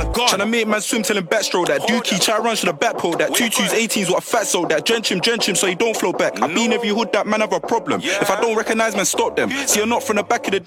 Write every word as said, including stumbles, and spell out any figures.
man gone. Tryna make man swim till him backstroke that. Dookie, try run to the back pole that. Two twos, eighteens, what a fat soul that. Drench him, drench him so he don't flow back. I been every hood that man have a problem. If I don't recognise man, stop them. See, you're not from the back of the